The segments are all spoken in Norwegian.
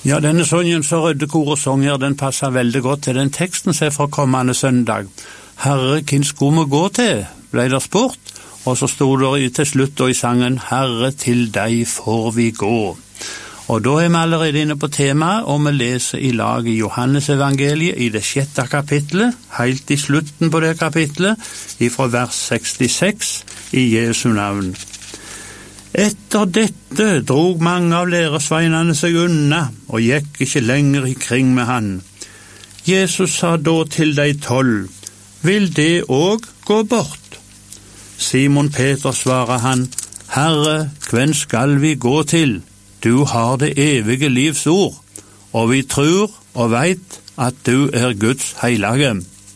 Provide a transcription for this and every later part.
Ja, denne sangen som Røddekoret sang her, den passer veldig godt til den teksten som fra kommende søndag. Herre, hvem skulle vi gå til, ble det spurt, og så stod det til slutt i sangen, Herre, til deg får vi gå. Og da vi allerede inne på temaet, og vi leser i lag i Johannes evangeliet i det 6. kapitlet, helt i slutten på det kapitlet, ifra vers 66 i Jesu navn. Etter dette drog mange av læresveinene seg unna, og gikk ikke lenger ikring med han. Jesus sa da til de 12, vil det også gå bort? Simon Peter svarer han, Herre, hvem skal vi gå til? Du har det evige livs ord, og vi tror og vet at du er Guds hellige.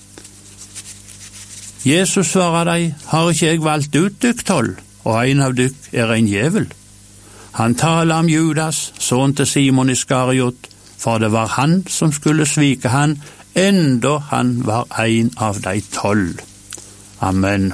Jesus svarer deg, har ikke jeg valgt ut dykk 12? Og en av dykk er en djevel. Han taler om Judas, sønn til Simon Iskariot, for det var han som skulle svike han, enda han var en av de 12. Amen.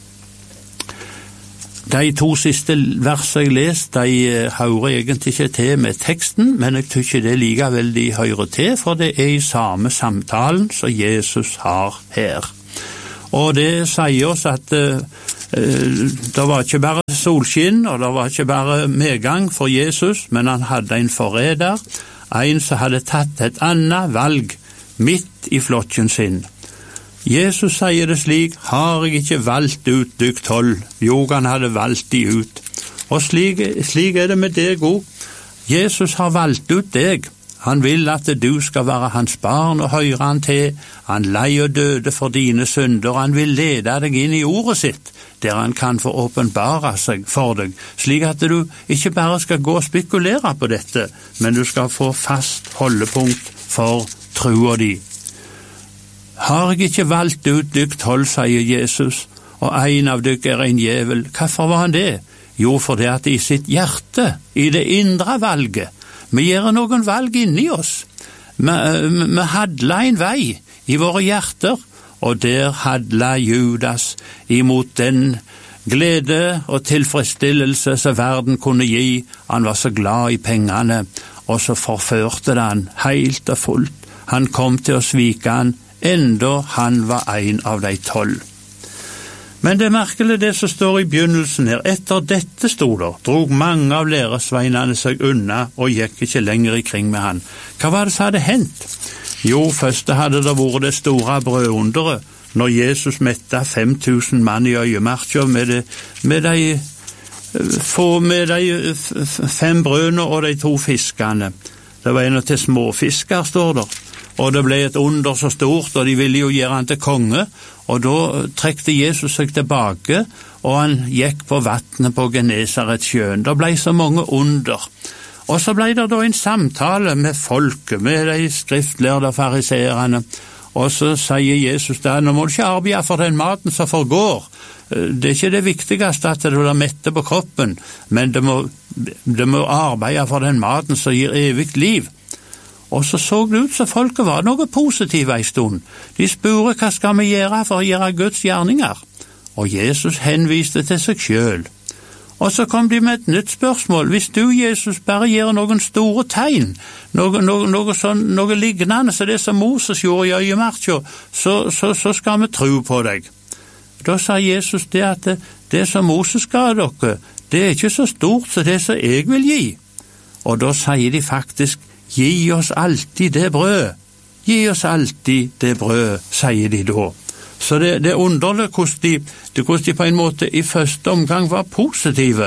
De 2 siste versene jeg lest, de hører egentlig ikke til med teksten, men jeg tykker det likevel de hører til, for det er i samme samtalen som Jesus har her. Og det sier oss at det var ikke bare solskinn, og det var ikke bare medgang for Jesus, men han hadde en forræder, en som hadde tatt et annet valg midt i flokken sin. Jesus sier det slik, har jeg ikke valgt ut dykk 12? Jo, han hadde valgt de ut. Og slik er det med deg også. Jesus har valgt ut deg. Han vil at du skal være hans barn og høre han til. Han lei og døde for dine synder. Han vil lede deg inn i ordet sitt, der han kan få åpenbare seg for deg, slik at du ikke bare skal gå og spekulere på dette, men du skal få fast holdepunkt for troa di. Har jeg ikke valgt ut dykk 12, sier Jesus, og en av dykk er en djevel. Hvorfor var han det? Jo, for det at i sitt hjerte, i det indre valget, vi gjør noen valg inni oss. Vi hadler en vei i våre hjerter, og der hadla Judas imot den glede og tilfredsstillelse som verden kunne gi. Han var så glad i pengene, og så forførte det han helt og fullt. Han kom til å svike han, enda han var en av de 12. Men det er merkelig det som står i begynnelsen her. Etter dette stod der, drog mange av læresveinene seg unna og gikk ikke lenger ikring med han. Hva var det som hadde hendt? Jo, først hadde det vært det store brødunderet, når Jesus metta 5000 mann i øyemarka med de 5 brødene og de 2 fiskene. Det var en til småfisker, står der. Og det ble et under så stort, og de ville jo gjøre han til konge, og da trekte Jesus seg tilbake, og han gikk på vattnet på Genesaretsjøen. Det ble så mange under. Og så ble det da en samtale med folket, med de skriftlærde fariseerne, og så sier Jesus da, nå må du ikke arbeide for den maten som forgår. Det er ikke det viktigste at du er mette på kroppen, men du må arbeide for den maten som gir evigt liv. Og så det ut som folket var noe positive en stund. De spurte hva skal vi gjøre for å gjøre Guds gjerninger? Og Jesus henviste til seg selv. Og så kom de med et nytt spørsmål. Hvis du, Jesus, bare gjør noen store tegn, noe lignende som det som Moses gjorde i øyemarka, så skal vi tro på deg. Da sa Jesus det at det som Moses ga dere, det er ikke så stort som det som jeg vil gi. Og da sier de faktisk, gi oss alltid det brød. Gi oss alltid det brød, sier de da. Så det er underlig hvordan de på en måte i første omgang var positive.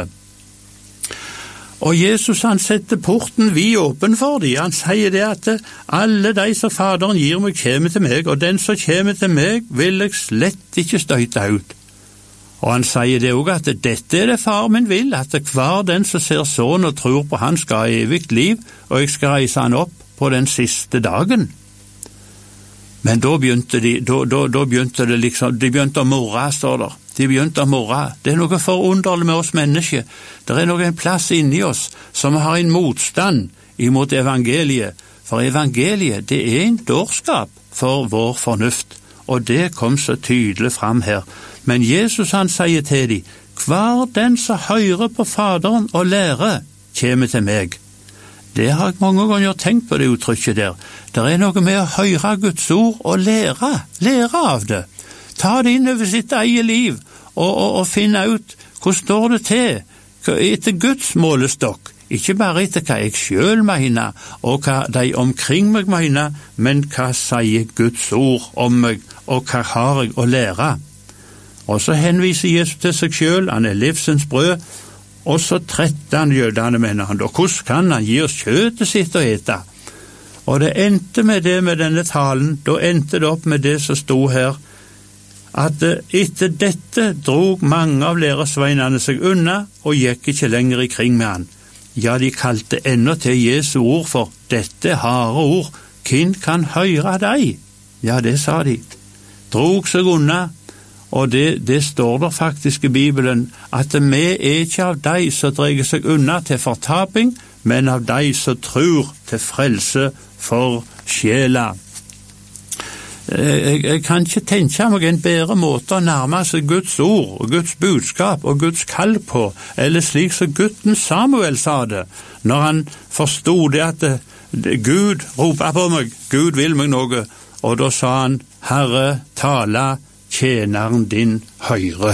Og Jesus han setter porten vid åpen for dem. Han sier det at alle de som Faderen gir meg kommer til meg, og den som kommer til meg vil jeg slett ikke støyte ut. Og han sier det også at dette er det far min vil, at hver den som ser sånn og tror på han skal ha evigt liv, og jeg skal reise han opp på den siste dagen. Men da begynte de begynte å morre, står der. De begynte å morre. Det er noe forunderlig med oss mennesker. Det er noen plass inni oss som har en motstand imot evangeliet. For evangeliet, det er en dårskap for vår fornuft. Og det kom så tydelig fram her. Men Jesus han sier til dem, hver den som hører på Faderen og lærer, kommer til meg. Det har jeg mange ganger tenkt på det uttrykket der. Det noe med å høre Guds ord og lære av det. Ta det inn over sitt eget liv og finne ut hvordan står det til etter Guds målestokk. Ikke bare etter hva jeg selv mener og hva de omkring meg mener, men hva sier Guds ord om meg og hva har jeg å lære. Og så henviser Jesus til seg selv, han livsens brød, og så tretter han jødene, mener han. Og hvordan kan han gi oss kjøttet sitt å ete? Og det endte med det med denne talen, da endte det opp med det som stod her, at etter dette drog mange av læresveinene seg unna og gikk ikke lenger i kring med han. Ja, de kalte ennå til Jesu ord for dette harde ord. Hvem kan høre deg? Ja, det sa de. Drog seg unna, og det står der faktisk i Bibelen, at vi ikke av de som dreier seg unna til fortaping, men av de som tror til frelse for sjela. Jeg kan ikke tenke meg en bedre måte å nærme seg Guds ord og Guds budskap og Guds kall på, eller slik som gutten Samuel sa det, når han forstod det at Gud roper på meg, Gud vil meg noe, og da sa han, Herre, tala, tjeneren din høyre.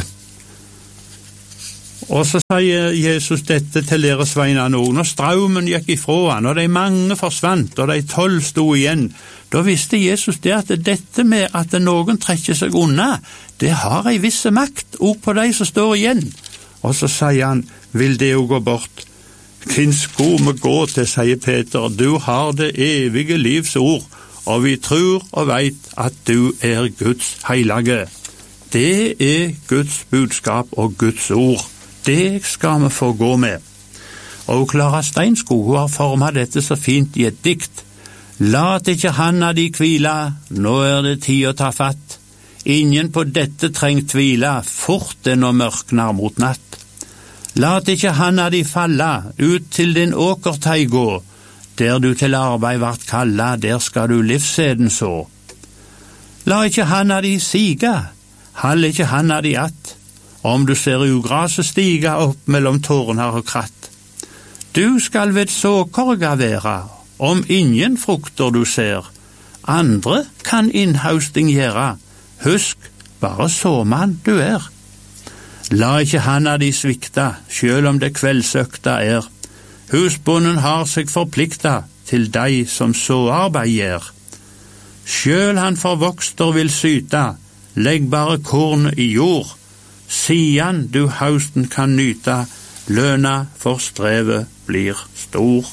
Og så sier Jesus dette til læresveinene også. Når straumen gikk ifra han, og de mange forsvant, og de 12 stod igjen, da visste Jesus det at dette med at noen trekker seg unna, det har en visse makt, også på de som står igjen. Og så sier han, vil det jo gå bort? Hvem skulle vi gå til, sier Peter, du har det evige livs ord, og vi tror og vet at du Guds hellige. Det Guds budskap og Guds ord. Det skal vi få gå med. Og Klara Steinskog, hun har formet dette så fint i et dikt. Lat ikke handa di hvila, nå det tid å ta fatt. Ingen på dette trengt tvila, fort det nå mørknar mot natt. Lat ikke handa di falla, ut til din åkertei gå. Der du til arbeid vart kalla, der skal du livsseden så. La ikke handa di siga, hall ikke handa di att. Om du ser ugraset stiga opp mellom tårner og kratt. Du skal ved såkorga være, om ingen frukter du ser. Andre kan innhausting gjøre, husk, bare såmann du La ikke handa di svikta, selv om det kveldsøkta Husbonden har seg forplikta til deg som såarbeid gjør. Sjøl han forvokster vil syta, legg bare korn i jord. Sian du hausten kan nyta, løna for strevet blir stor.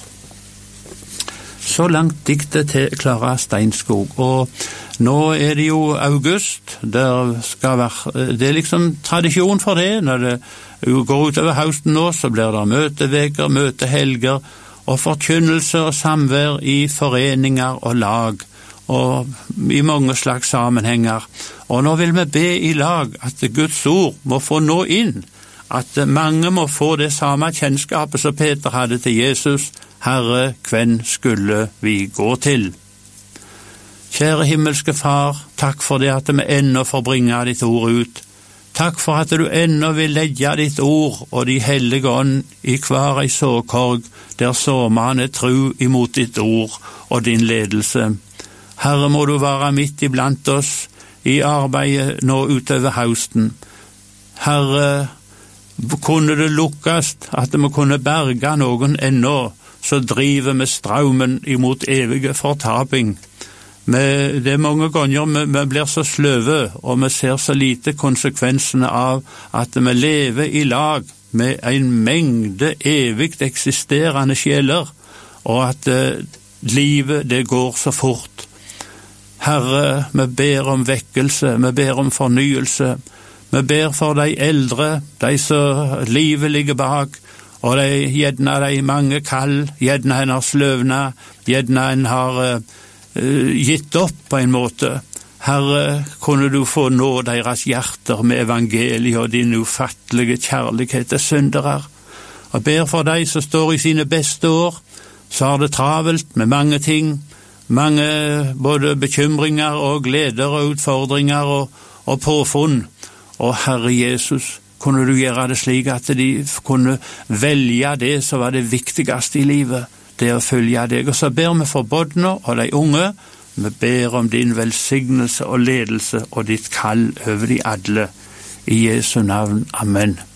Så langt diktet til Klara Steinskog, og nå det jo august, det liksom tradisjon for det, når det går utover hausten nå, så blir det møteveker, møtehelger, og forkynnelse og samvær i foreninger og lag, og i mange slags sammenhenger. Og nå vil vi be i lag at Guds ord må få nå inn, at mange må få det samme kjennskapet som Peter hadde til Jesus. Herre, hvem skulle vi gå til? Kjære himmelske Far, takk for det at vi ennå får bringe ditt ord ut. Takk for at du ennå vil legge ditt ord og de hellige ånd i hver ei såkorg, der såmann tru imot ditt ord og din ledelse. Herre, må du være midt iblant oss i arbeidet nå utover hausten. Herre, kunne det lukkes at vi kunne berge noen ennå, så driver vi straumen imot evige fortaping. Det mange ganger vi blir så sløve, og vi ser så lite konsekvensene av at vi lever i lag med en mengde evigt eksisterende sjeler, og at livet det går så fort. Herre, vi ber om vekkelse, vi ber om fornyelse, vi ber for de eldre, de som livet ligger bak, og gjerne de mange kall, gjerne en har sløvna, gjerne en har gitt opp på en måte. Herre, kunne du få nå deres hjerter med evangeliet og din ufattelige kjærlighet til syndere. Og ber for de som står i sine beste år, så har det travelt med mange ting, mange både bekymringer og gleder og utfordringer og påfunn. Og Herre Jesus, kunne du gjøre det slik at de kunne velge det som var det viktigste i livet, det å følge deg. Og så ber vi for bodner og de unge, vi ber om din velsignelse og ledelse og ditt kall over de alle. I Jesu navn. Amen.